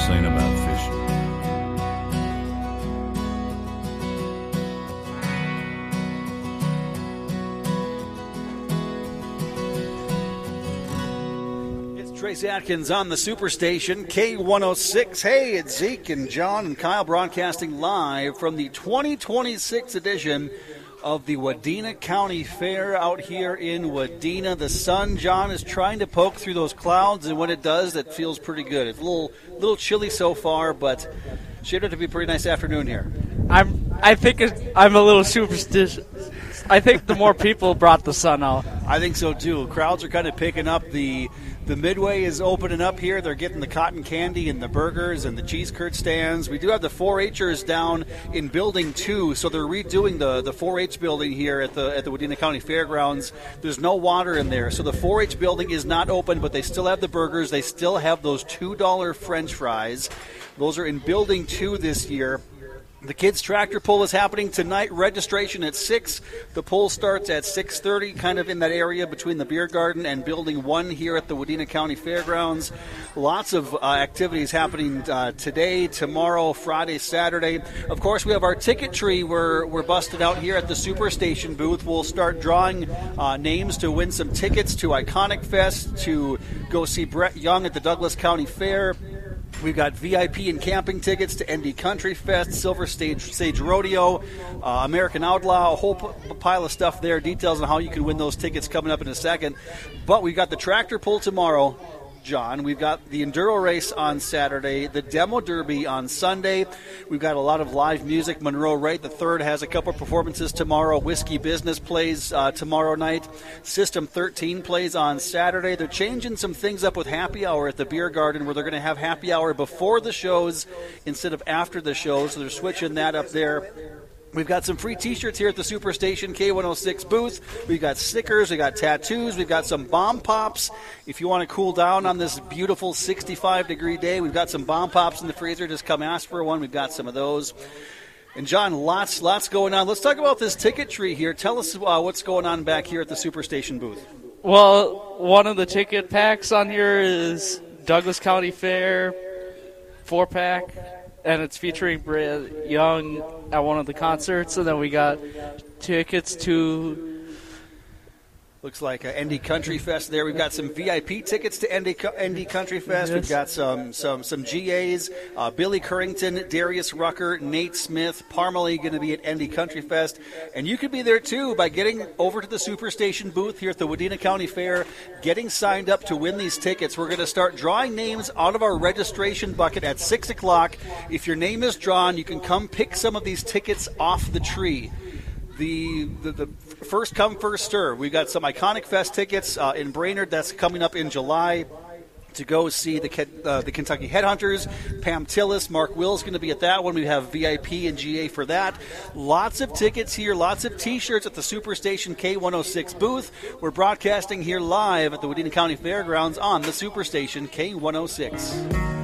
saying about fishing. Trace Atkins on the Superstation, K106. Hey, it's Zeke and John and Kyle broadcasting live from the 2026 edition of the Wadena County Fair out here in Wadena. The sun, John, is trying to poke through those clouds, and when it does, it feels pretty good. It's a little chilly so far, but shaped up to be a pretty nice afternoon here. I think I'm a little superstitious. I think the more people brought the sun out. I think so, too. Crowds are kind of picking up. The Midway is opening up here. They're getting the cotton candy and the burgers and the cheese curd stands. We do have the 4-H'ers down in Building 2, so they're redoing the 4-H building here at the Wadena County Fairgrounds. There's no water in there, so the 4-H building is not open, but they still have the burgers. They still have those $2 French fries. Those are in Building 2 this year. The kids' tractor pull is happening tonight. Registration at 6. The pull starts at 6:30, kind of in that area between the beer garden and Building 1 here at the Wadena County Fairgrounds. Lots of activities happening today, tomorrow, Friday, Saturday. Of course, we have our ticket tree. We're busted out here at the Superstation booth. We'll start drawing names to win some tickets to Iconic Fest, to go see Brett Young at the Douglas County Fair. We've got VIP and camping tickets to ND Country Fest, Silver Sage Rodeo, American Outlaw, a whole pile of stuff there. Details on how you can win those tickets coming up in a second. But we've got the tractor pull tomorrow, John. We've got the Enduro race on Saturday, the Demo Derby on Sunday. We've got a lot of live music. Monroe Wright III has a couple of performances tomorrow. Whiskey Business plays tomorrow night. System 13 plays on Saturday. They're changing some things up with happy hour at the beer garden, where they're going to have happy hour before the shows instead of after the shows. So they're switching that up there. We've got some free T-shirts here at the Superstation K106 booth. We've got stickers. We've got tattoos. We've got some bomb pops. If you want to cool down on this beautiful 65-degree day, we've got some bomb pops in the freezer. Just come ask for one. We've got some of those. And, John, lots going on. Let's talk about this ticket tree here. Tell us what's going on back here at the Superstation booth. Well, one of the ticket packs on here is Douglas County Fair 4-pack. And it's featuring Brett Young at one of the concerts. And then we got tickets to... Looks like ND Country Fest there. We've got some VIP tickets to ND Country Fest. Yes. We've got some GAs. Billy Currington, Darius Rucker, Nate Smith, Parmalee going to be at ND Country Fest. And you could be there, too, by getting over to the Superstation booth here at the Wadena County Fair, getting signed up to win these tickets. We're going to start drawing names out of our registration bucket at 6 o'clock. If your name is drawn, you can come pick some of these tickets off the tree. The first come, first serve. We've got some Iconic Fest tickets in Brainerd. That's coming up in July to go see the Kentucky Headhunters. Pam Tillis, Mark Will's going to be at that one. We have VIP and GA for that. Lots of tickets here, lots of T-shirts at the Superstation K106 booth. We're broadcasting here live at the Wadena County Fairgrounds on the Superstation K106.